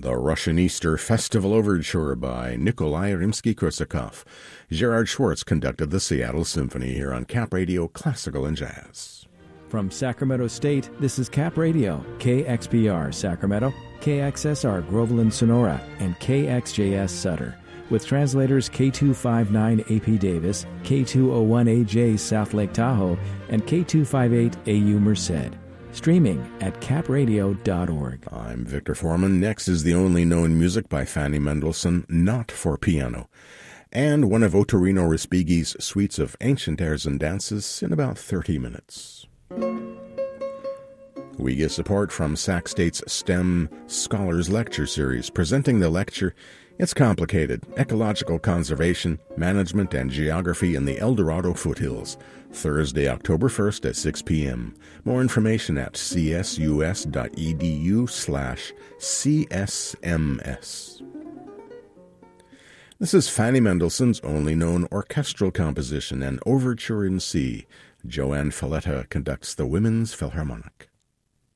The Russian Easter Festival Overture by Nikolai Rimsky-Korsakov. Gerard Schwartz conducted the Seattle Symphony here on Cap Radio Classical and Jazz. From Sacramento State, this is Cap Radio, KXPR Sacramento, KXSR Groveland Sonora, and KXJS Sutter, with translators K259AP Davis, K201AJ South Lake Tahoe, and K258AU Merced. Streaming at capradio.org. I'm Victor Foreman. Next is the only known music by Fanny Mendelssohn, not for piano, and one of Ottorino Respighi's suites of ancient airs and dances in about 30 minutes. We get support from Sac State's STEM Scholars Lecture Series, presenting the lecture, It's Complicated, Ecological Conservation, Management, and Geography in the El Dorado Foothills, Thursday, October 1st at 6 p.m. More information at csus.edu/CSMS. This is Fanny Mendelssohn's only known orchestral composition, an overture in C. Joanne Falletta conducts the Women's Philharmonic.